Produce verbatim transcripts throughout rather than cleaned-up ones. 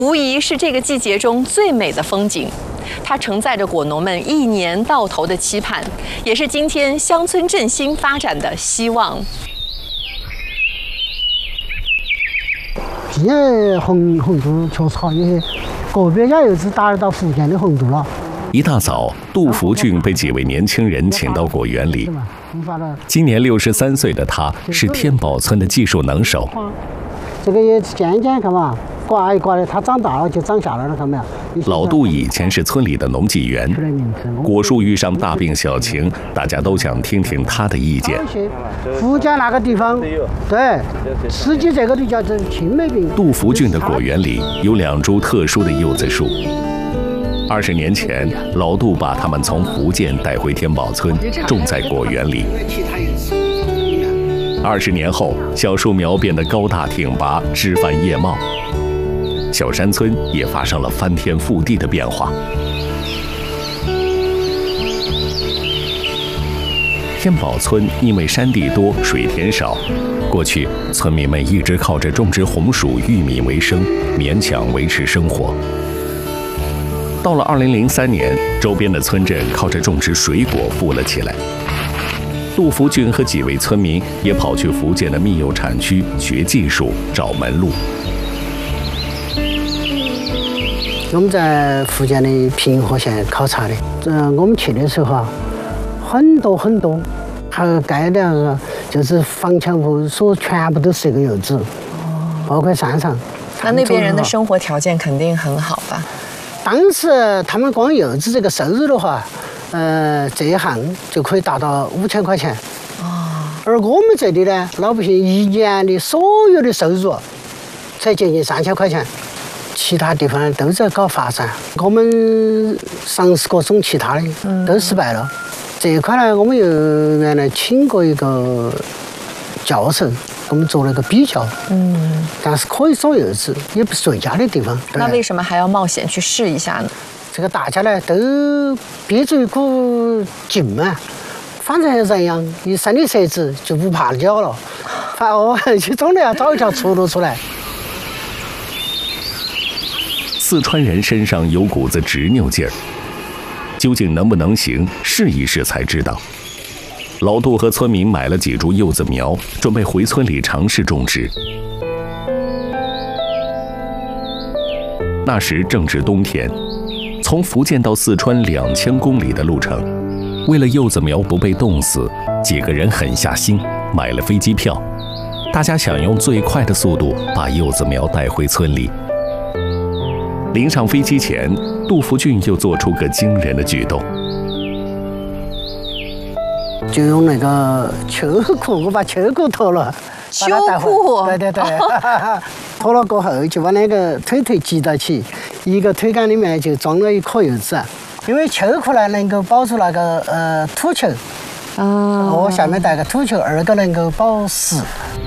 无疑是这个季节中最美的风景。它承载着果农们一年到头的期盼，也是今天乡村振兴发展的希望。 现在红红度确实好，因为个别家有子打入到福建的红度了。 一大早，杜福俊被几位年轻人请到果园里。今年六十三岁的他，是天宝村的技术能手。 这个也渐渐看嘛。刮一刮的，它长大了就长下来了，看没有？ 老杜以前是村里的农技员，果树遇上大病小情，大家都想听听他的意见。 福建那个地方，对，实际这个就叫做青霉病。 杜福俊的果园里有两株特殊的柚子树。二十年前，老杜把它们从福建带回天宝村，种在果园里。二十年后，小树苗变得高大挺拔，枝繁叶茂。小山村也发生了翻天覆地的变化。天宝村因为山地多、水田少，过去村民们一直靠着种植红薯、玉米为生，勉强维持生活。到了二零零三年，周边的村镇靠着种植水果富了起来。杜福俊和几位村民也跑去福建的蜜柚产区学技术、找门路。 我们在福建的平和县考察的，嗯，我们去的时候啊，很多很多，还盖的那个就是房墙户所全部都是这个柚子，包括山上。 那那边人的生活条件肯定很好吧？ 当时他们光柚子这个收入的话，呃，这一行就可以达到五千块钱。哦。而我们这里呢，老百姓一年的所有的收入才接近三千块钱。其他地方都在搞发展，我们尝试过种其他的，都失败了。这一块呢，我们又原来请过一个教授，我们做了个比较。嗯，但是可以种柚子，也不是最佳的地方。 那为什么还要冒险去试一下呢？ 这个大家呢都憋着一股劲嘛，反正人样，一生的设置就不怕脚了。反哦，去总得要找一条出路出来。 四川人身上有股子执拗劲儿，究竟能不能行，试一试才知道。老杜和村民买了几株柚子苗，准备回村里尝试种植。那时正值冬天，从福建到四川两千公里的路程，为了柚子苗不被冻死，几个人狠下心买了飞机票，大家想用最快的速度把柚子苗带回村里。临上飞机前，杜福俊又做出个惊人的举动， 就用那个秋裤，我把秋裤脱了， 秋裤， 对对对，脱了过后就把那个腿腿系到起，一个腿杆里面就装了一颗柚子，因为秋裤呢能够保住那个呃土球，啊，我下面带个土球，二个能够保湿。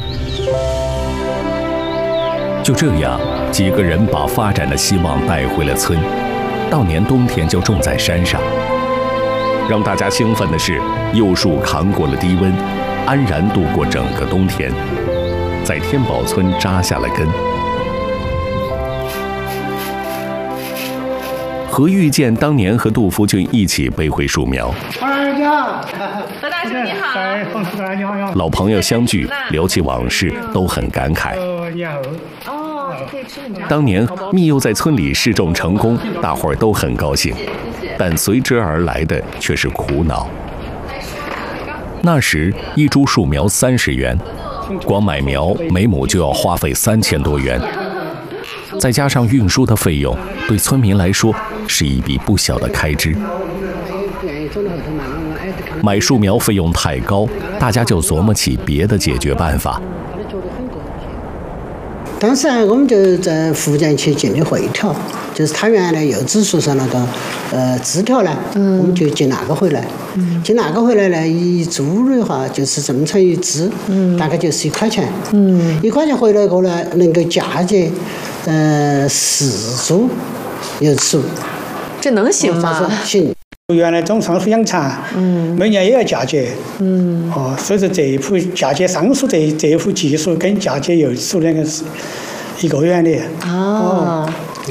就这样，几个人把发展的希望带回了村，到年冬天就种在山上。让大家兴奋的是，柚树扛过了低温，安然度过整个冬天，在天宝村扎下了根。何玉建当年和杜福俊一起背回树苗。 何大叔你好。 老朋友相聚，聊起往事，都很感慨。 你好。 哦，可以吃你们。 当年蜜柚在村里试种成功，大伙儿都很高兴，但随之而来的却是苦恼。那时一株树苗三十元，光买苗每亩就要花费三千多元，再加上运输的费用，对村民来说是一笔不小的开支。买树苗费用太高，大家就琢磨起别的解决办法。 当时我们就在福建去进的汇条，就是他原来柚子树上那个呃枝条呢，嗯、我们就进那个回来，嗯、进那个回来呢，一株的话就是这么长一枝，嗯、大概就是一块钱，嗯、一块钱回来过呢，能够嫁接呃四株柚子树， 这能行吗？ 行。 原来种桑树养蚕，嗯，每年也要嫁接，嗯，哦，所以说这一幅嫁接桑树这这一幅技术跟嫁接柚子树两个是一个原理。 哦，